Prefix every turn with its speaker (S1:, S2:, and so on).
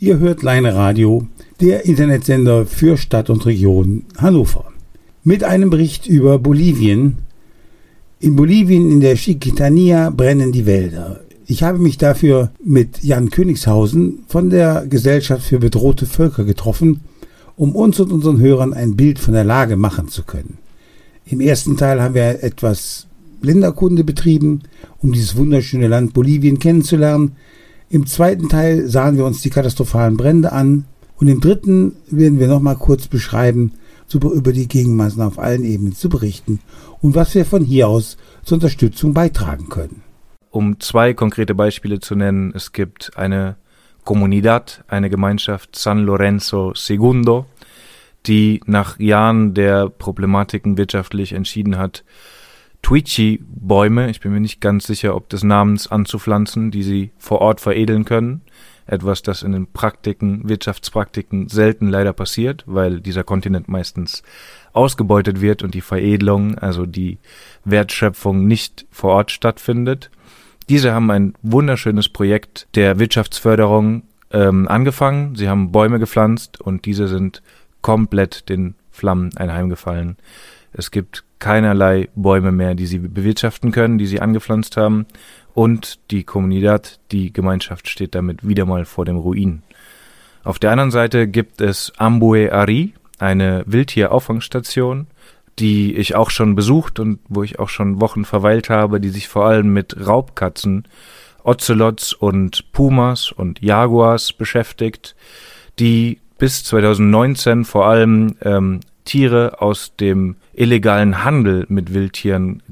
S1: Ihr hört Leine Radio, der Internetsender für Stadt und Region Hannover. Mit einem Bericht über Bolivien. In Bolivien in der Chiquitania brennen die Wälder. Ich habe mich dafür mit Jan Königshausen von der Gesellschaft für bedrohte Völker getroffen, um uns und unseren Hörern ein Bild von der Lage machen zu können. Im ersten Teil haben wir etwas Länderkunde betrieben, um dieses wunderschöne Land Bolivien kennenzulernen. Im zweiten Teil sahen wir uns die katastrophalen Brände an und im dritten werden wir nochmal kurz beschreiben, über die Gegenmaßnahmen auf allen Ebenen zu berichten und was wir von hier aus zur Unterstützung beitragen können.
S2: Um 2 konkrete Beispiele zu nennen, es gibt eine Comunidad, eine Gemeinschaft San Lorenzo Segundo, die nach Jahren der Problematiken wirtschaftlich entschieden hat, Tuichi-Bäume, ich bin mir nicht ganz sicher, ob des Namens, anzupflanzen, die sie vor Ort veredeln können. Etwas, das in den Wirtschaftspraktiken selten leider passiert, weil dieser Kontinent meistens ausgebeutet wird und die Veredelung, also die Wertschöpfung, nicht vor Ort stattfindet. Diese haben ein wunderschönes Projekt der Wirtschaftsförderung angefangen. Sie haben Bäume gepflanzt und diese sind komplett den Flammen anheimgefallen. Es gibt keinerlei Bäume mehr, die sie bewirtschaften können, die sie angepflanzt haben. Und die Comunidad, die Gemeinschaft, steht damit wieder mal vor dem Ruin. Auf der anderen Seite gibt es Ambue Ari, eine Wildtierauffangstation, die ich auch schon besucht und wo ich auch schon Wochen verweilt habe, die sich vor allem mit Raubkatzen, Ozelots und Pumas und Jaguars beschäftigt, die bis 2019 vor allem Tiere aus dem illegalen Handel mit Wildtieren